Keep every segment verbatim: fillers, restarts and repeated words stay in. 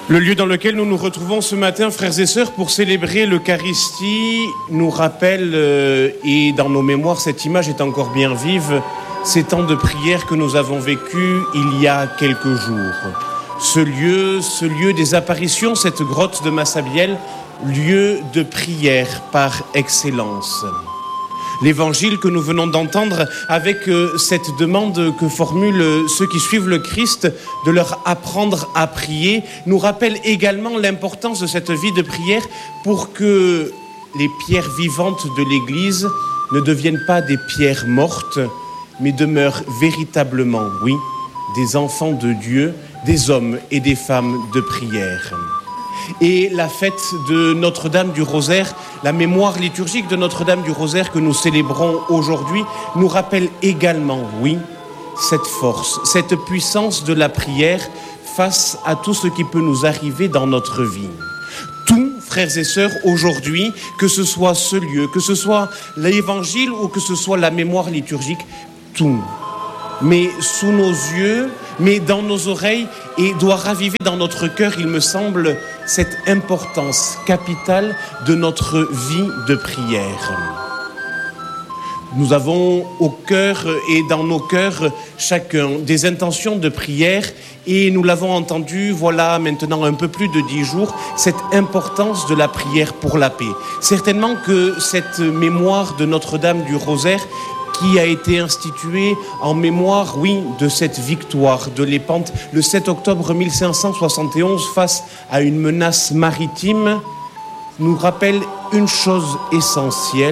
Le lieu dans lequel nous nous retrouvons ce matin, frères et sœurs, pour célébrer l'Eucharistie, nous rappelle, euh, et dans nos mémoires, cette image est encore bien vive, ces temps de prière que nous avons vécus il y a quelques jours. Ce lieu, ce lieu des apparitions, cette grotte de Massabielle, lieu de prière par excellence. L'évangile que nous venons d'entendre avec euh, cette demande que formulent ceux qui suivent le Christ de leur apprendre à prier nous rappelle également l'importance de cette vie de prière pour que les pierres vivantes de l'Église ne deviennent pas des pierres mortes, mais demeurent véritablement, oui, des enfants de Dieu, des hommes et des femmes de prière. Et la fête de Notre-Dame du Rosaire, la mémoire liturgique de Notre-Dame du Rosaire que nous célébrons aujourd'hui, nous rappelle également, oui, cette force, cette puissance de la prière face à tout ce qui peut nous arriver dans notre vie. Tout, frères et sœurs, aujourd'hui, que ce soit ce lieu, que ce soit l'Évangile ou que ce soit la mémoire liturgique, tout, mais sous nos yeux, mais dans nos oreilles, et doit raviver dans notre cœur, il me semble, cette importance capitale de notre vie de prière. Nous avons au cœur et dans nos cœurs chacun des intentions de prière et nous l'avons entendu, voilà maintenant un peu plus de dix jours, cette importance de la prière pour la paix. Certainement que cette mémoire de Notre-Dame du Rosaire qui a été institué en mémoire, oui, de cette victoire de Lépante le sept octobre mille cinq cent soixante et onze face à une menace maritime, nous rappelle une chose essentielle,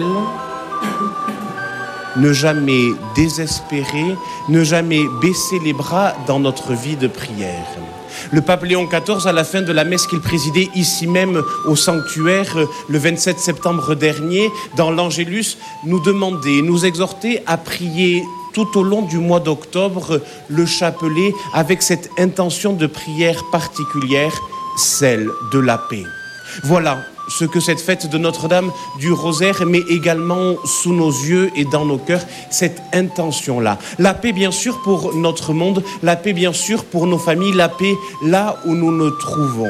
ne jamais désespérer, ne jamais baisser les bras dans notre vie de prière. Le pape Léon quatorze, à la fin de la messe qu'il présidait ici même au sanctuaire le vingt-sept septembre dernier, dans l'Angélus, nous demandait, nous exhortait à prier tout au long du mois d'octobre le chapelet avec cette intention de prière particulière, celle de la paix. Voilà ce que cette fête de Notre-Dame du Rosaire met également sous nos yeux et dans nos cœurs, cette intention-là. La paix, bien sûr, pour notre monde, la paix, bien sûr, pour nos familles, la paix là où nous nous trouvons.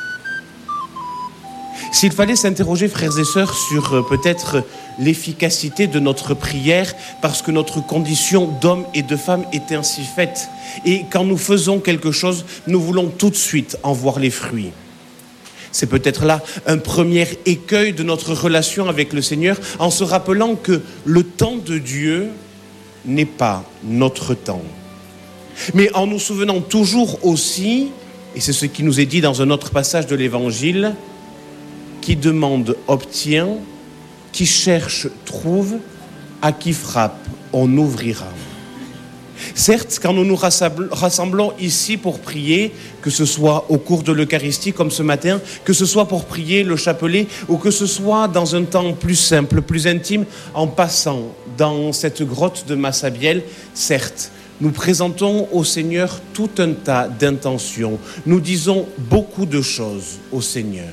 S'il fallait s'interroger, frères et sœurs, sur euh, peut-être l'efficacité de notre prière, parce que notre condition d'homme et de femme est ainsi faite, et quand nous faisons quelque chose, nous voulons tout de suite en voir les fruits. C'est peut-être là un premier écueil de notre relation avec le Seigneur, en se rappelant que le temps de Dieu n'est pas notre temps. Mais en nous souvenant toujours aussi, et c'est ce qui nous est dit dans un autre passage de l'Évangile, qui demande obtient, qui cherche trouve, à qui frappe on ouvrira. Certes, quand nous nous rassemblons ici pour prier, que ce soit au cours de l'Eucharistie comme ce matin, que ce soit pour prier le chapelet ou que ce soit dans un temps plus simple, plus intime, en passant dans cette grotte de Massabielle, certes, nous présentons au Seigneur tout un tas d'intentions. Nous disons beaucoup de choses au Seigneur.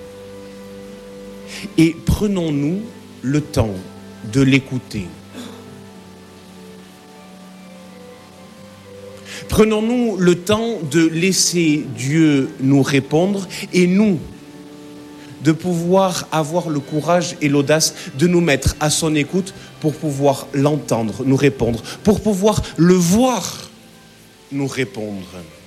Et prenons-nous le temps de l'écouter. Prenons-nous le temps de laisser Dieu nous répondre et nous, de pouvoir avoir le courage et l'audace de nous mettre à son écoute pour pouvoir l'entendre, nous répondre, pour pouvoir le voir nous répondre.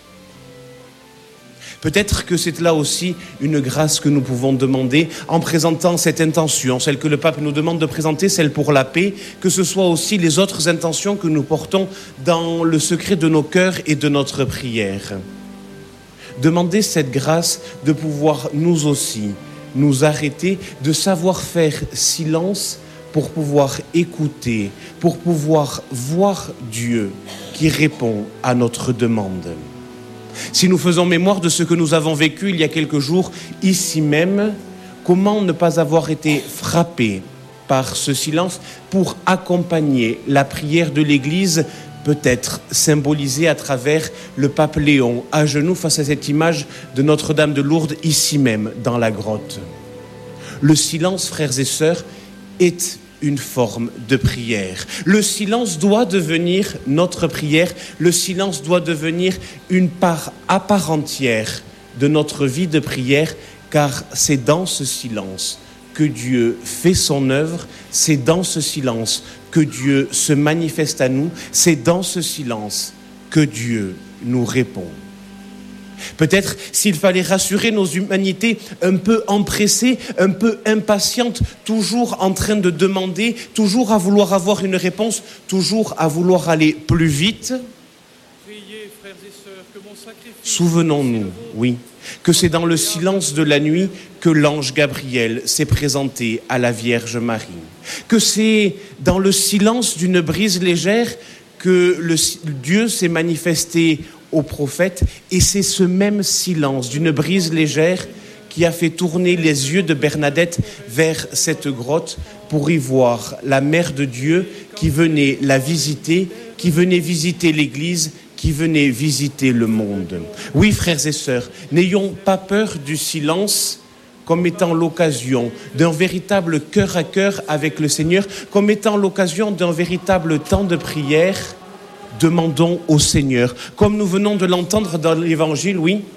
Peut-être que c'est là aussi une grâce que nous pouvons demander en présentant cette intention, celle que le pape nous demande de présenter, celle pour la paix, que ce soit aussi les autres intentions que nous portons dans le secret de nos cœurs et de notre prière. Demandez cette grâce de pouvoir nous aussi nous arrêter, de savoir faire silence pour pouvoir écouter, pour pouvoir voir Dieu qui répond à notre demande. Si nous faisons mémoire de ce que nous avons vécu il y a quelques jours, ici même, comment ne pas avoir été frappé par ce silence pour accompagner la prière de l'Église, peut-être symbolisée à travers le pape Léon, à genoux face à cette image de Notre-Dame de Lourdes, ici même, dans la grotte. Le silence, frères et sœurs, est une forme de prière. Le silence doit devenir notre prière. Le silence doit devenir une part à part entière de notre vie de prière, car c'est dans ce silence que Dieu fait son œuvre, c'est dans ce silence que Dieu se manifeste à nous, c'est dans ce silence que Dieu nous répond. Peut-être s'il fallait rassurer nos humanités un peu empressées, un peu impatientes, toujours en train de demander, toujours à vouloir avoir une réponse, toujours à vouloir aller plus vite. Priez, frères et sœurs, que mon sacrifice... Souvenons-nous, oui, que c'est dans le silence de la nuit que l'ange Gabriel s'est présenté à la Vierge Marie. Que c'est dans le silence d'une brise légère que le, Dieu s'est manifesté au prophète, et c'est ce même silence d'une brise légère qui a fait tourner les yeux de Bernadette vers cette grotte pour y voir la Mère de Dieu qui venait la visiter, qui venait visiter l'Église, qui venait visiter le monde. Oui, frères et sœurs, n'ayons pas peur du silence comme étant l'occasion d'un véritable cœur à cœur avec le Seigneur, comme étant l'occasion d'un véritable temps de prière. Demandons au Seigneur, comme nous venons de l'entendre dans l'Évangile, oui,